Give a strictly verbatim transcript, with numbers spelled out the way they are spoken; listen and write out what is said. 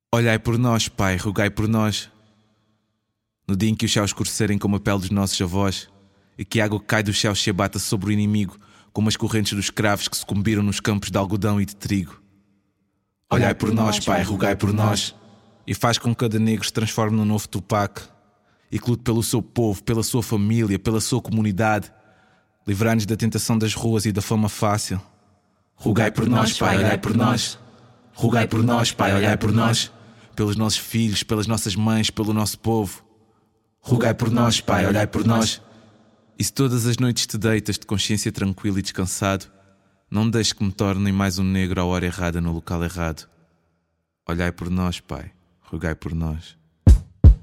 Olhai por nós, Pai, rogai por nós. No dia em que os céus escurecerem como a pele dos nossos avós, e que a água que cai dos céus se abata sobre o inimigo, como as correntes dos escravos que sucumbiram nos campos de algodão e de trigo. Olhai por nós, Pai, rogai por nós. E faz com que cada negro se transforme num novo Tupac, e que lute pelo seu povo, pela sua família, pela sua comunidade, livrar-nos da tentação das ruas e da fama fácil. Rogai por nós, Pai, olhai por nós. Rogai por nós, Pai, olhai por nós. Pelos nossos filhos, pelas nossas mães, pelo nosso povo. Rogai por nós, Pai, olhai por nós. E se todas as noites te deitas de consciência tranquila e descansado, não deixes que me tornem mais um negro à hora errada no local errado. Olhai por nós, Pai, rogai por nós.